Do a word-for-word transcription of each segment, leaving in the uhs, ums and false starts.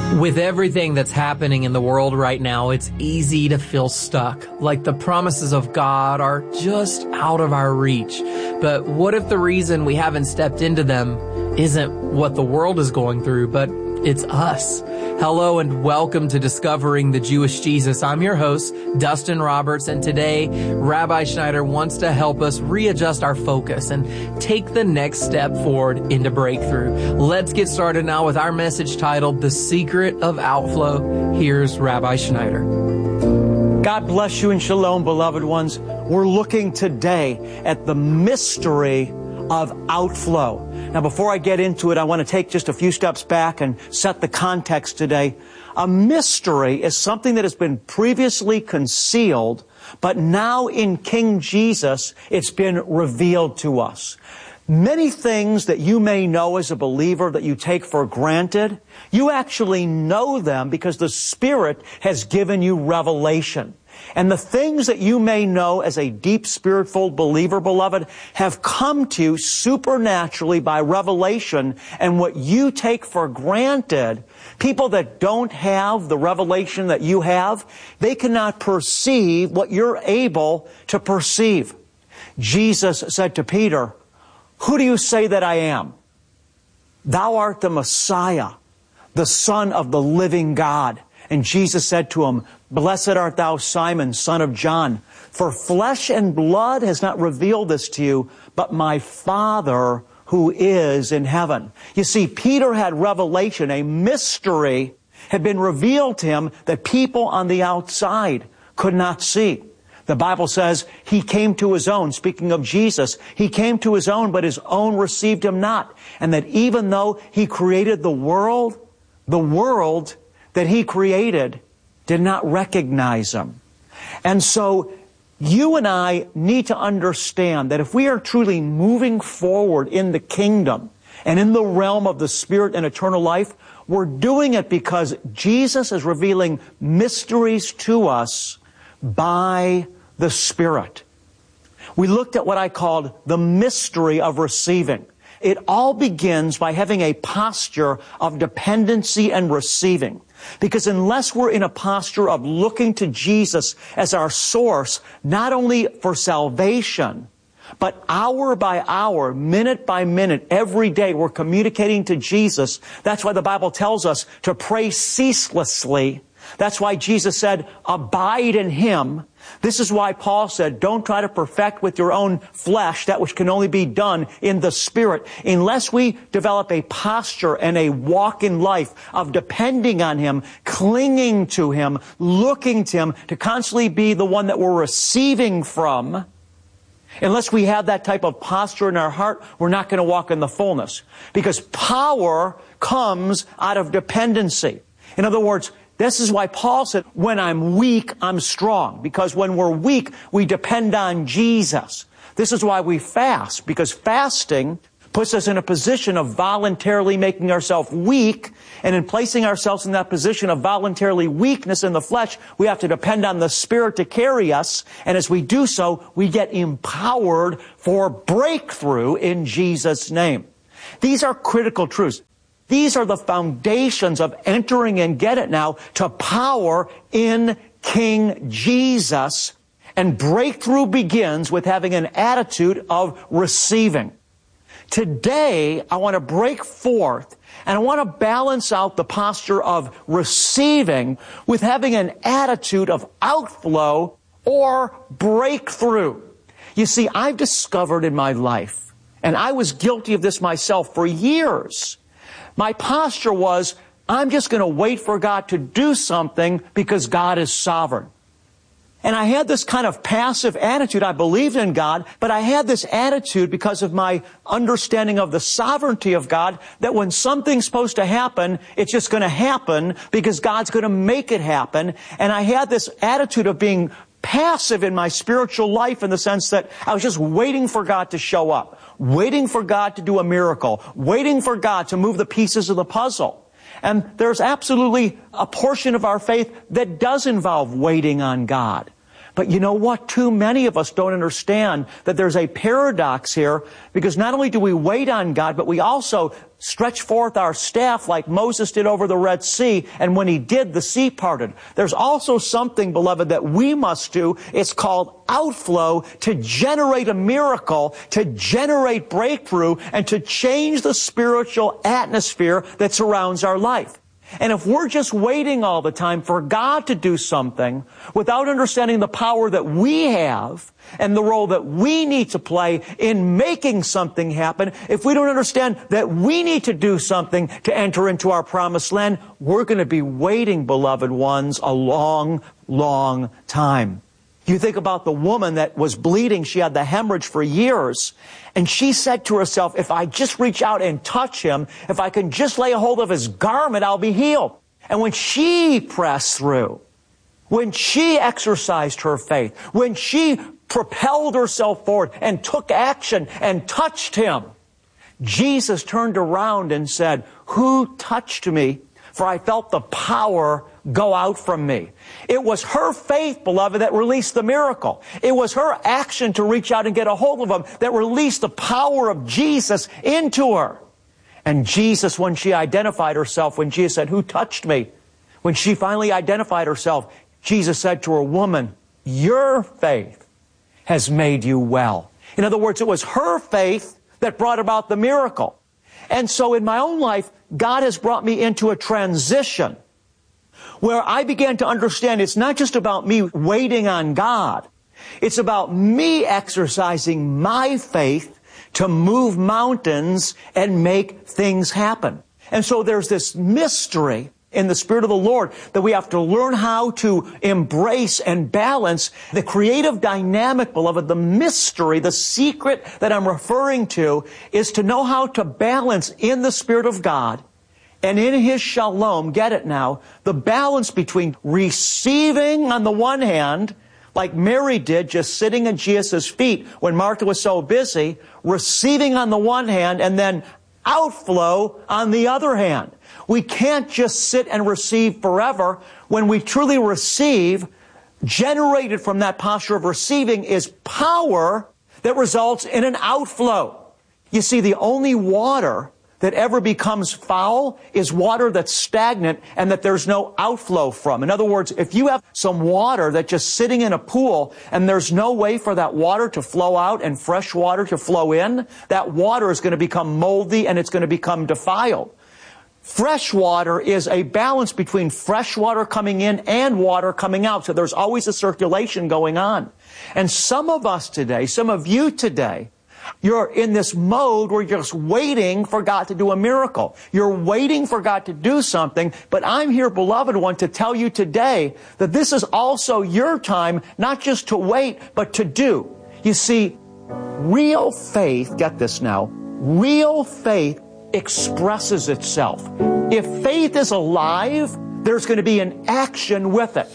With everything that's happening in the world right now, it's easy to feel stuck, like the promises of God are just out of our reach. But what if the reason we haven't stepped into them isn't what the world is going through, but it's us? Hello and welcome to Discovering the Jewish Jesus. I'm your host, Dustin Roberts, and today Rabbi Schneider wants to help us readjust our focus and take the next step forward into breakthrough. Let's get started now with our message titled, The Secret of Outflow. Here's Rabbi Schneider. God bless you and shalom, beloved ones. We're looking today at the mystery of outflow. Now, before I get into it, I want to take just a few steps back and set the context today. A mystery is something that has been previously concealed, but now in King Jesus, it's been revealed to us. Many things that you may know as a believer that you take for granted, you actually know them because the Spirit has given you revelation. And the things that you may know as a deep spirit-filled believer, beloved, have come to you supernaturally by revelation. And what you take for granted, people that don't have the revelation that you have, they cannot perceive what you're able to perceive. Jesus said to Peter, "Who do you say that I am?" "Thou art the Messiah, the Son of the living God." And Jesus said to him, "Blessed art thou, Simon, son of John, for flesh and blood has not revealed this to you, but my Father who is in heaven." You see, Peter had revelation, a mystery had been revealed to him that people on the outside could not see. The Bible says he came to his own, speaking of Jesus, he came to his own, but his own received him not. And that even though he created the world, the world that he created did not recognize him. And so you and I need to understand that if we are truly moving forward in the kingdom and in the realm of the Spirit and eternal life, we're doing it because Jesus is revealing mysteries to us by the Spirit. We looked at what I called the mystery of receiving. It all begins by having a posture of dependency and receiving. Because unless we're in a posture of looking to Jesus as our source, not only for salvation, but hour by hour, minute by minute, every day we're communicating to Jesus. That's why the Bible tells us to pray ceaselessly. That's why Jesus said, abide in Him. This is why Paul said, don't try to perfect with your own flesh that which can only be done in the Spirit. Unless we develop a posture and a walk in life of depending on Him, clinging to Him, looking to Him, to constantly be the one that we're receiving from, unless we have that type of posture in our heart, we're not going to walk in the fullness. Because power comes out of dependency. In other words, this is why Paul said, when I'm weak, I'm strong. Because when we're weak, we depend on Jesus. This is why we fast, because fasting puts us in a position of voluntarily making ourselves weak. And in placing ourselves in that position of voluntarily weakness in the flesh, we have to depend on the Spirit to carry us. And as we do so, we get empowered for breakthrough in Jesus' name. These are critical truths. These are the foundations of entering, and get it now, to power in King Jesus. And breakthrough begins with having an attitude of receiving. Today, I want to break forth, and I want to balance out the posture of receiving with having an attitude of outflow or breakthrough. You see, I've discovered in my life, and I was guilty of this myself for years, my posture was, I'm just going to wait for God to do something because God is sovereign. And I had this kind of passive attitude. I believed in God, but I had this attitude because of my understanding of the sovereignty of God, that when something's supposed to happen, it's just going to happen because God's going to make it happen. And I had this attitude of being passive in my spiritual life in the sense that I was just waiting for God to show up, waiting for God to do a miracle, waiting for God to move the pieces of the puzzle. And there's absolutely a portion of our faith that does involve waiting on God. But you know what? Too many of us don't understand that there's a paradox here, because not only do we wait on God, but we also stretch forth our staff like Moses did over the Red Sea, and when he did, the sea parted. There's also something, beloved, that we must do. It's called outflow, to generate a miracle, to generate breakthrough, and to change the spiritual atmosphere that surrounds our life. And if we're just waiting all the time for God to do something without understanding the power that we have and the role that we need to play in making something happen, if we don't understand that we need to do something to enter into our promised land, we're going to be waiting, beloved ones, a long, long time. You think about the woman that was bleeding. She had the hemorrhage for years. And she said to herself, if I just reach out and touch him, if I can just lay a hold of his garment, I'll be healed. And when she pressed through, when she exercised her faith, when she propelled herself forward and took action and touched him, Jesus turned around and said, who touched me? For I felt the power go out from me. It was her faith, beloved, that released the miracle. It was her action to reach out and get a hold of him that released the power of Jesus into her. And Jesus, when she identified herself, when Jesus said, who touched me? When she finally identified herself, Jesus said to her, woman, your faith has made you well. In other words, it was her faith that brought about the miracle. And so in my own life, God has brought me into a transition where I began to understand it's not just about me waiting on God. It's about me exercising my faith to move mountains and make things happen. And so there's this mystery in the Spirit of the Lord that we have to learn how to embrace and balance. The creative dynamic, beloved, the mystery, the secret that I'm referring to is to know how to balance in the Spirit of God and in His shalom, get it now, the balance between receiving on the one hand, like Mary did, just sitting at Jesus' feet when Martha was so busy, receiving on the one hand, and then outflow on the other hand. We can't just sit and receive forever. When we truly receive, generated from that posture of receiving is power that results in an outflow. You see, the only water that ever becomes foul is water that's stagnant and that there's no outflow from. In other words, if you have some water that's just sitting in a pool and there's no way for that water to flow out and fresh water to flow in, that water is going to become moldy and it's going to become defiled. Fresh water is a balance between fresh water coming in and water coming out. So there's always a circulation going on. And some of us today, some of you today, you're in this mode where you're just waiting for God to do a miracle. You're waiting for God to do something, but I'm here, beloved one, to tell you today that this is also your time, not just to wait, but to do. You see, real faith, get this now, real faith expresses itself. If faith is alive, there's going to be an action with it.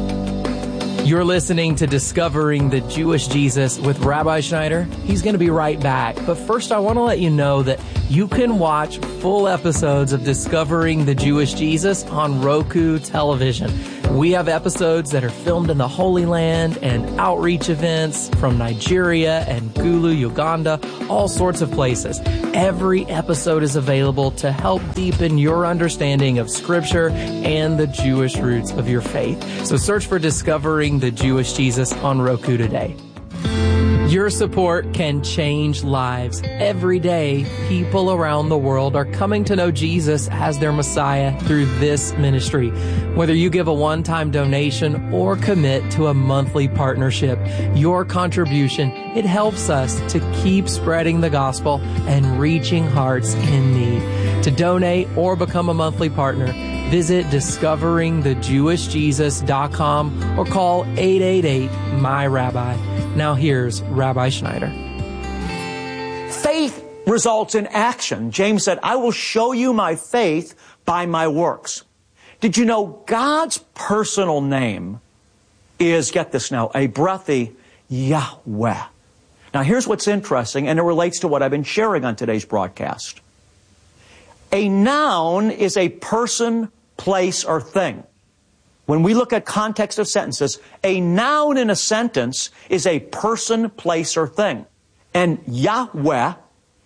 You're listening to Discovering the Jewish Jesus with Rabbi Schneider. He's going to be right back. But first, I want to let you know that you can watch full episodes of Discovering the Jewish Jesus on Roku television. We have episodes that are filmed in the Holy Land and outreach events from Nigeria and Gulu, Uganda, all sorts of places. Every episode is available to help deepen your understanding of Scripture and the Jewish roots of your faith. So search for Discovering the Jewish Jesus on Roku today. Your support can change lives. Every day, people around the world are coming to know Jesus as their Messiah through this ministry. Whether you give a one-time donation or commit to a monthly partnership, your contribution, it helps us to keep spreading the gospel and reaching hearts in need. To donate or become a monthly partner, visit discovering the jewish jesus dot com or call eight eight eight, M Y Rabbi. Now here's Rabbi Schneider. Faith results in action. James said, I will show you my faith by my works. Did you know God's personal name is, get this now, a breathy Yahweh. Now here's what's interesting, and it relates to what I've been sharing on today's broadcast. A noun is a person, place, or thing. When we look at context of sentences, a noun in a sentence is a person, place, or thing. And Yahweh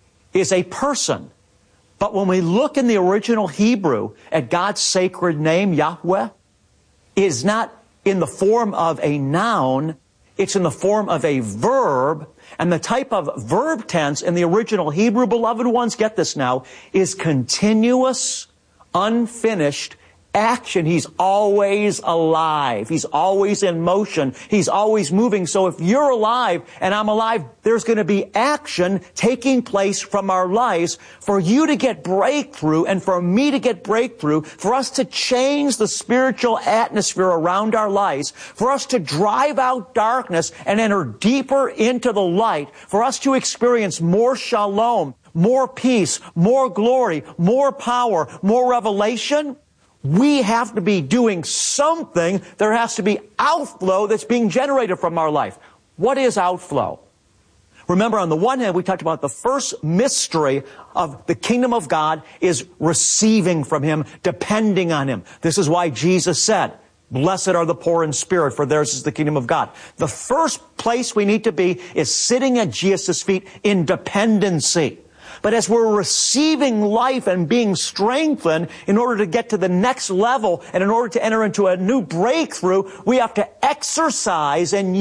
is a person. But when we look in the original Hebrew at God's sacred name, Yahweh, it is not in the form of a noun, it's in the form of a verb. And the type of verb tense in the original Hebrew, beloved ones, get this now, is continuous, unfinished action. He's always alive. He's always in motion. He's always moving. So if you're alive and I'm alive, there's going to be action taking place from our lives for you to get breakthrough and for me to get breakthrough, for us to change the spiritual atmosphere around our lives, for us to drive out darkness and enter deeper into the light, for us to experience more shalom, more peace, more glory, more power, more revelation. We have to be doing something. There has to be outflow that's being generated from our life. What is outflow? Remember, on the one hand, we talked about the first mystery of the kingdom of God is receiving from Him, depending on Him. This is why Jesus said, blessed are the poor in spirit, for theirs is the kingdom of God. The first place we need to be is sitting at Jesus' feet in dependency. But as we're receiving life and being strengthened in order to get to the next level and in order to enter into a new breakthrough, we have to exercise and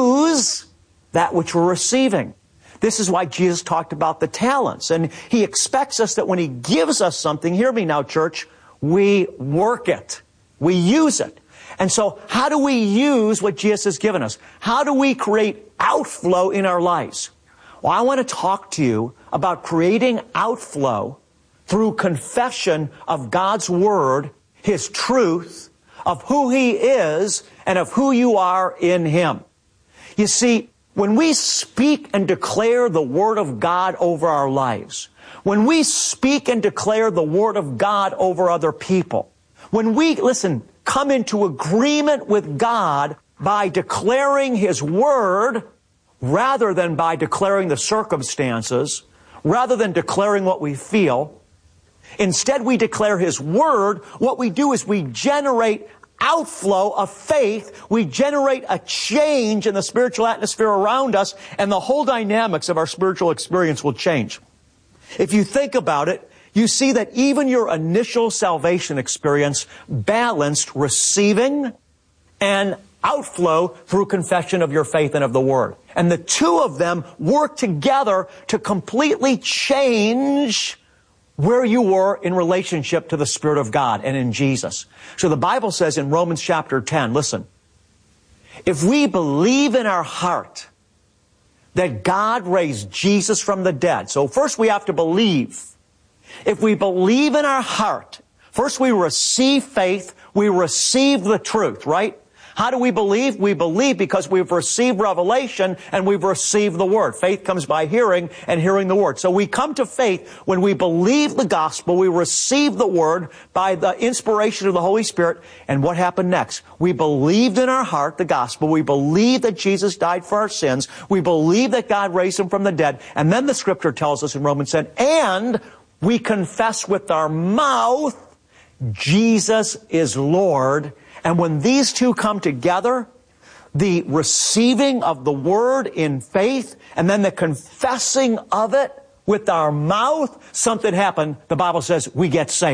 use that which we're receiving. This is why Jesus talked about the talents. And He expects us that when He gives us something, hear me now, church, we work it. We use it. And so how do we use what Jesus has given us? How do we create outflow in our lives? Well, I want to talk to you about creating outflow through confession of God's Word, His truth, of who He is, and of who you are in Him. You see, when we speak and declare the Word of God over our lives, when we speak and declare the Word of God over other people, when we, listen, come into agreement with God by declaring His Word, rather than by declaring the circumstances, rather than declaring what we feel, instead we declare His Word. What we do is we generate outflow of faith. We generate a change in the spiritual atmosphere around us, and the whole dynamics of our spiritual experience will change. If you think about it, you see that even your initial salvation experience balanced receiving and outflow through confession of your faith and of the Word. And the two of them work together to completely change where you were in relationship to the Spirit of God and in Jesus. So the Bible says in Romans chapter ten, listen, if we believe in our heart that God raised Jesus from the dead, so first we have to believe. If we believe in our heart, first we receive faith, we receive the truth, right? How do we believe? We believe because we've received revelation and we've received the Word. Faith comes by hearing and hearing the Word. So we come to faith when we believe the gospel, we receive the Word by the inspiration of the Holy Spirit. And what happened next? We believed in our heart the gospel. We believe that Jesus died for our sins. We believe that God raised Him from the dead. And then the Scripture tells us in Romans ten, and we confess with our mouth, Jesus is Lord. And when these two come together, the receiving of the Word in faith and then the confessing of it with our mouth, something happened. The Bible says we get saved.